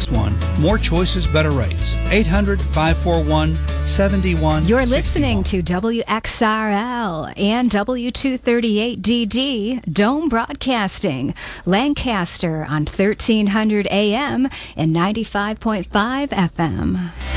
one. More choices, better rates. 800-541-7161. You're listening to WXRL and W238DD Dome Broadcasting, Lancaster on 1300 AM and 95.5 FM.